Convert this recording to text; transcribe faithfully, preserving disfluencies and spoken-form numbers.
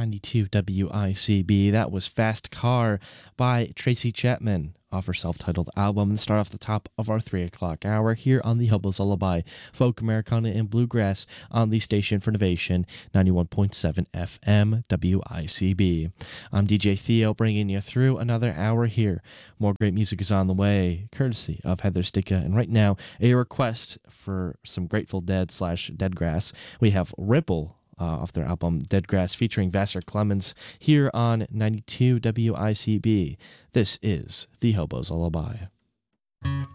ninety-two W I C B. That was Fast Car by Tracy Chapman off her self-titled album. And start off the top of our three o'clock hour here on the Hobo's Lullaby, folk, Americana, and bluegrass on the station for innovation, ninety-one point seven F M W I C B. I'm D J Theo, bringing you through another hour here. More great music is on the way, courtesy of Heather Sticka. And right now, a request for some Grateful Dead slash Deadgrass. We have Ripple uh, off their album Deadgrass featuring Vassar Clemens here on ninety-two W I C B. This is the Hobo's Lullaby.